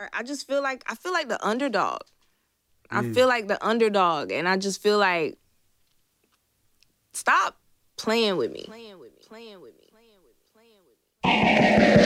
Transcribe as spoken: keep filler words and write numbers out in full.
part. I just feel like I feel like the underdog. I Mm. feel like the underdog, and I just feel like stop playing with me. Playing with me. Playing with me.